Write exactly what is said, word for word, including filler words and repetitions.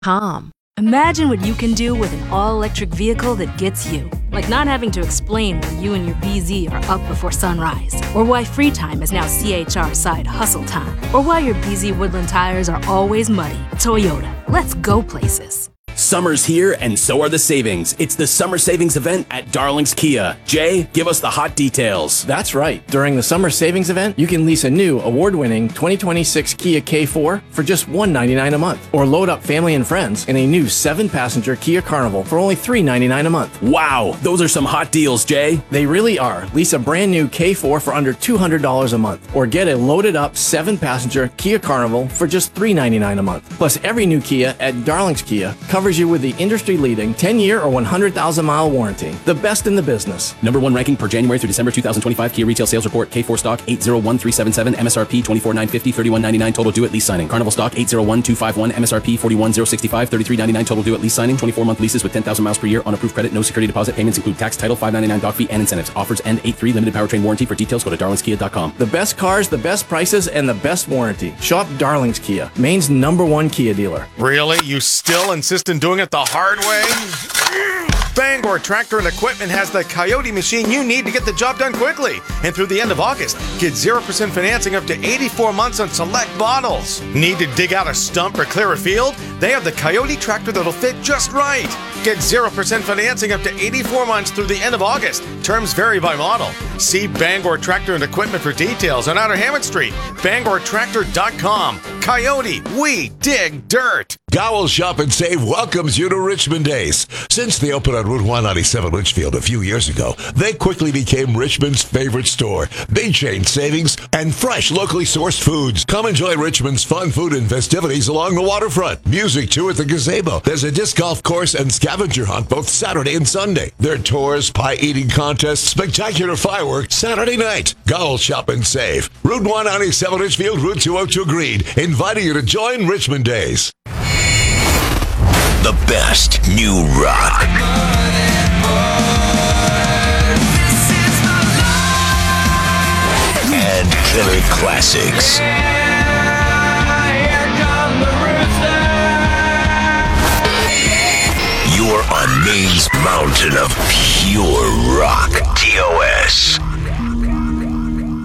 Calm. Imagine what you can do with an all-electric vehicle that gets you. Like not having to explain why you and your B Z are up before sunrise. Or why free time is now C H R side hustle time. Or why your B Z Woodland tires are always muddy. Toyota, let's go places. Summer's here, and so are the savings. It's the Summer Savings Event at Darling's Kia. Jay, give us the hot details. That's right. During the Summer Savings Event, you can lease a new award-winning twenty twenty-six Kia K four for just one hundred ninety-nine dollars a month. Or load up family and friends in a new seven-passenger Kia Carnival for only three hundred ninety-nine dollars a month. Wow, those are some hot deals, Jay. They really are. Lease a brand new K four for under two hundred dollars a month. Or get a loaded-up seven-passenger Kia Carnival for just three hundred ninety-nine dollars a month. Plus, every new Kia at Darling's Kia covers you with the industry-leading ten-year or one hundred thousand mile warranty. The best in the business. Number one ranking per January through December two thousand twenty-five Kia retail sales report. K four stock eight zero one three seven seven, M S R P twenty-four nine fifty, thirty-one ninety-nine total due at lease signing. Carnival stock eight zero one two five one, M S R P forty-one zero sixty-five, thirty-three ninety-nine total due at lease signing. twenty-four month leases with ten thousand miles per year on approved credit. No security deposit. Payments include tax, title, five ninety-nine dog fee, and incentives. Offers end eight three limited powertrain warranty. For details, go to darlings kia dot com. The best cars, the best prices, and the best warranty. Shop Darling's Kia, Maine's number one Kia dealer. Really? You still insist on doing it the hard way? Bangor Tractor and Equipment has the Coyote machine you need to get the job done quickly. And through the end of August, get zero percent financing up to eighty-four months on select models. Need to dig out a stump or clear a field? They have the Coyote tractor that'll fit just right. Get zero percent financing up to eighty-four months through the end of August. Terms vary by model. See Bangor Tractor and Equipment for details on Outer Hammond Street. bangor tractor dot com. Coyote, we dig dirt. Gowell Shop and Save welcomes you to Richmond Days. Since they opened on Route one ninety-seven Litchfield a few years ago, they quickly became Richmond's favorite store. Big chain savings and fresh, locally sourced foods. Come enjoy Richmond's fun food and festivities along the waterfront. Music, too, at the gazebo. There's a disc golf course and scavenger hunt both Saturday and Sunday. There are tours, pie-eating contests, spectacular fireworks Saturday night. Gowell Shop and Save. Route one ninety-seven Litchfield, Route two oh two Green. Inviting you to join Richmond Days. The best new rock. And killer classics. You're on Maine's mountain of pure rock. T O S.